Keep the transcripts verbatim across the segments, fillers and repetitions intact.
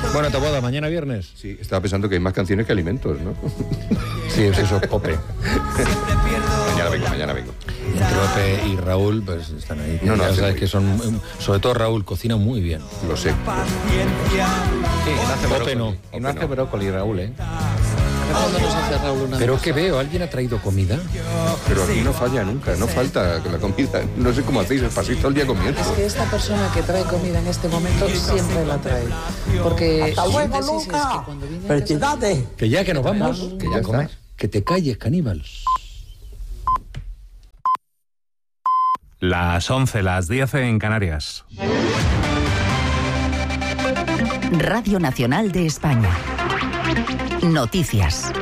Bueno, te boda, mañana viernes. Sí, estaba pensando que hay más canciones que alimentos, ¿no? Sí, es eso, Pope. Mañana vengo, mañana vengo. Entre Pope y Raúl, pues están ahí. No, no, ya sabes muy... que son, sobre todo Raúl, cocina muy bien. Lo sé. Sí, no hace Pope no. Y no hace brócoli, Raúl, ¿eh? ¿Cuándo nos hace Raúl una Pero cosa? que veo, ¿alguien ha traído comida? Pero aquí no falla nunca, no falta la comida. No sé cómo hacéis, pasáis todo el día comiendo. Es que esta persona que trae comida en este momento siempre la trae. Porque ¡Hasta luego, síntesis es Luca! que cuando viene a ¡Felicidades! Que ya que nos vamos, Que ya a comer. está. Que te calles, caníbal. Las once, las diez en Canarias. Radio Nacional de España. Noticias.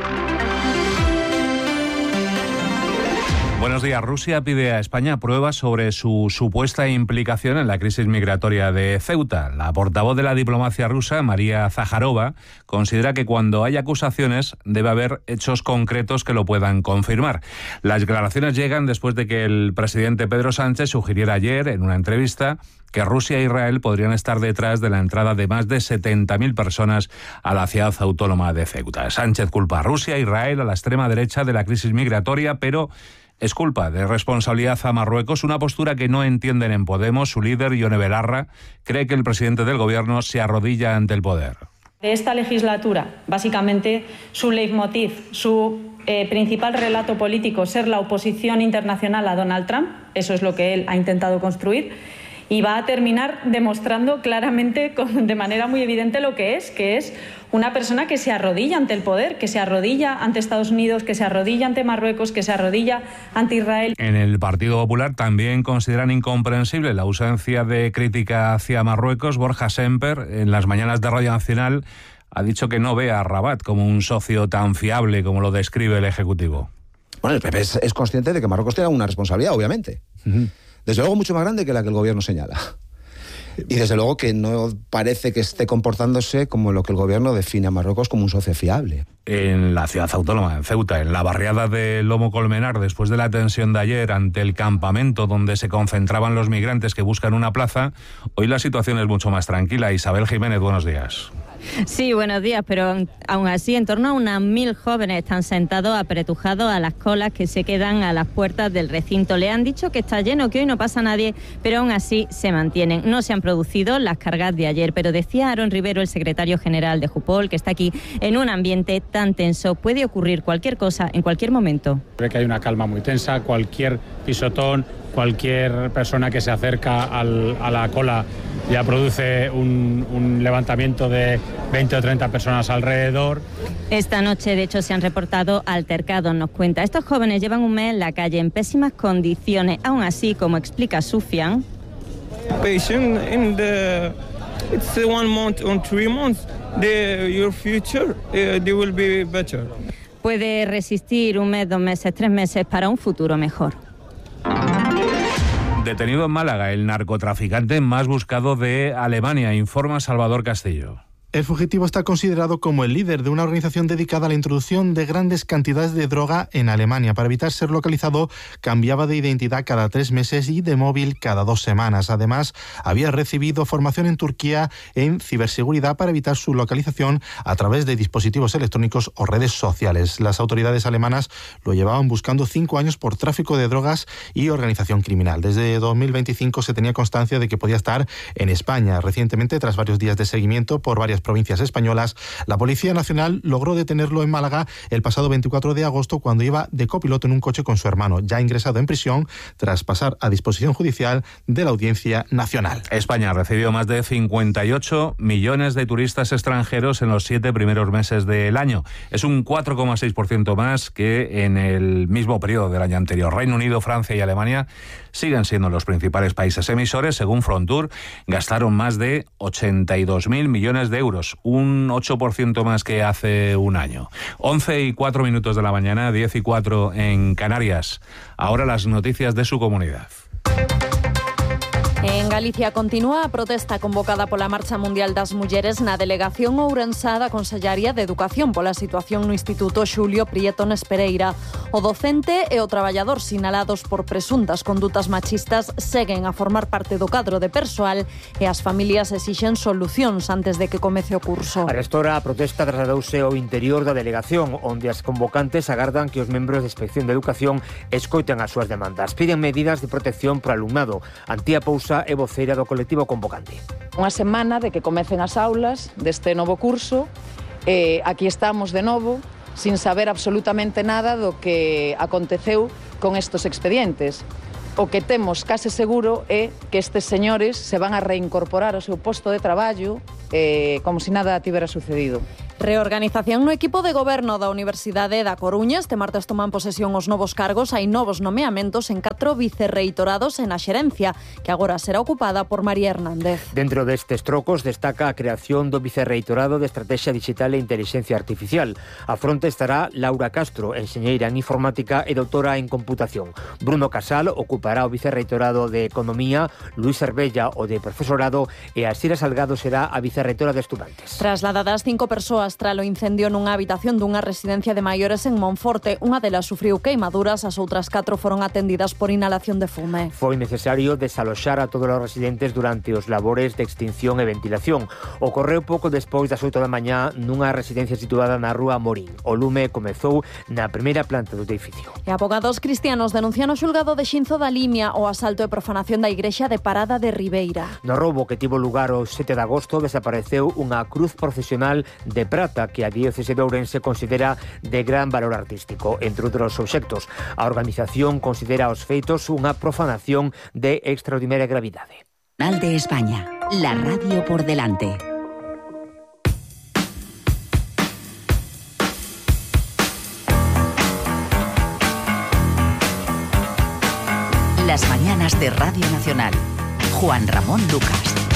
Buenos días. Rusia pide a España pruebas sobre su supuesta implicación en la crisis migratoria de Ceuta. La portavoz de la diplomacia rusa, María Zaharova, considera que cuando hay acusaciones debe haber hechos concretos que lo puedan confirmar. Las declaraciones llegan después de que el presidente Pedro Sánchez sugiriera ayer, en una entrevista, que Rusia e Israel podrían estar detrás de la entrada de más de setenta mil personas a la ciudad autónoma de Ceuta. Sánchez culpa a Rusia e Israel, a la extrema derecha, de la crisis migratoria, pero es culpa de responsabilidad a Marruecos, una postura que no entienden en Podemos. Su líder, Ione Belarra, cree que el presidente del gobierno se arrodilla ante el poder. De esta legislatura, básicamente, su leitmotiv, su eh, principal relato político, ser la oposición internacional a Donald Trump, eso es lo que él ha intentado construir, y va a terminar demostrando claramente, con, de manera muy evidente, lo que es, que es una persona que se arrodilla ante el poder, que se arrodilla ante Estados Unidos, que se arrodilla ante Marruecos, que se arrodilla ante Israel. En el Partido Popular también consideran incomprensible la ausencia de crítica hacia Marruecos. Borja Semper, en las mañanas de Radio Nacional, ha dicho que no ve a Rabat como un socio tan fiable como lo describe el Ejecutivo. Bueno, el P P es, es consciente de que Marruecos tiene una responsabilidad, obviamente. Uh-huh. Desde luego mucho más grande que la que el gobierno señala. Y desde luego que no parece que esté comportándose como lo que el gobierno define a Marruecos como un socio fiable. En la ciudad autónoma, en Ceuta, en la barriada de Lomo Colmenar, después de la tensión de ayer ante el campamento donde se concentraban los migrantes que buscan una plaza, hoy la situación es mucho más tranquila. Isabel Jiménez, buenos días. Sí, buenos días, pero aún así en torno a unas mil jóvenes están sentados apretujados a las colas que se quedan a las puertas del recinto. Le han dicho que está lleno, que hoy no pasa nadie, pero aún así se mantienen. No se han producido las cargas de ayer, pero decía Aaron Rivero, el secretario general de Jupol, que está aquí en un ambiente tan tenso. Puede ocurrir cualquier cosa en cualquier momento. Creo que hay una calma muy tensa, cualquier pisotón, cualquier persona que se acerca al, a la cola ya produce un, un levantamiento de veinte o treinta personas alrededor. Esta noche, de hecho, se han reportado altercados, nos cuenta. Estos jóvenes llevan un mes en la calle en pésimas condiciones. Aún así, como explica Sufian, patient in the it's one month or three months the your future uh, they will be better. Puede resistir un mes, dos meses, tres meses para un futuro mejor. Detenido en Málaga el narcotraficante más buscado de Alemania, informa Salvador Castillo. El fugitivo está considerado como el líder de una organización dedicada a la introducción de grandes cantidades de droga en Alemania. Para evitar ser localizado, cambiaba de identidad cada tres meses y de móvil cada dos semanas. Además, había recibido formación en Turquía en ciberseguridad para evitar su localización a través de dispositivos electrónicos o redes sociales. Las autoridades alemanas lo llevaban buscando cinco años por tráfico de drogas y organización criminal. Desde dos mil veinticinco se tenía constancia de que podía estar en España. Recientemente, tras varios días de seguimiento por varias provincias españolas, la Policía Nacional logró detenerlo en Málaga el pasado veinticuatro de agosto cuando iba de copiloto en un coche con su hermano, ya ingresado en prisión tras pasar a disposición judicial de la Audiencia Nacional. España ha recibido más de cincuenta y ocho millones de turistas extranjeros en los siete primeros meses del año. Es un cuatro coma seis por ciento más que en el mismo periodo del año anterior. Reino Unido, Francia y Alemania siguen siendo los principales países emisores. Según Frontur, gastaron más de ochenta y dos mil millones de euros, un ocho por ciento más que hace un año. once y cuatro minutos de la mañana, diez y cuatro en Canarias. Ahora las noticias de su comunidad. En Galicia continúa a protesta convocada pola Marcha Mundial das Mulleres na delegación ourensá da Consellaría de Educación pola situación no Instituto Xulio Prieto Nespereira. O docente e o traballador sinalados por presuntas condutas machistas seguen a formar parte do cadro de persoal e as familias exixen solucións antes de que comece o curso. A restora a protesta trasladouse ao interior da delegación, onde as convocantes agardan que os membros de Inspección de Educación escoiten as súas demandas. Piden medidas de protección para o alumnado. Antía Pousa é voceira do colectivo convocante. Unha semana de que comecen as aulas deste novo curso. Eh, aquí estamos de novo, sin saber absolutamente nada do que aconteceu con estes expedientes. O que temos case seguro é que estes señores se van a reincorporar ao seu posto de traballo eh, como se nada tivera sucedido. Reorganización no equipo de goberno da Universidade da Coruña. Este martes toman posesión os novos cargos. Hai novos nomeamentos en catro vicerreitorados en a xerencia, que agora será ocupada por María Hernández. Dentro destes trocos destaca a creación do vicerreitorado de Estrategia Digital e Inteligencia Artificial. A fronte estará Laura Castro, enxeñeira en Informática e doutora en Computación. Bruno Casal ocupará o vicerreitorado de Economía, Luis Herbella o de Profesorado e Asira Salgado será a vicerreitora de Estudantes. Trasladadas cinco persoas tras o incendio nunha habitación dunha residencia de maiores en Monforte. Unha delas sufriu queimaduras, as outras catro foron atendidas por inhalación de fume. Foi necesario desaloxar a todos os residentes durante os labores de extinción e ventilación. Ocorreu pouco despois das oito da mañá nunha residencia situada na rúa Morín. O lume comezou na primeira planta do edificio. E abogados cristianos denuncian o xulgado de Xinzo da Limia o asalto e profanación da igrexa de Parada de Ribeira. No roubo que tivo lugar o sete de agosto desapareceu unha cruz procesional de prata que a diocese de Ourense considera de gran valor artístico. Entre outros obxectos, a organización considera os feitos unha profanación de extraordinaria gravidade. Nacional de España, la radio por delante. Las mañanas de Radio Nacional. Juan Ramón Lucas.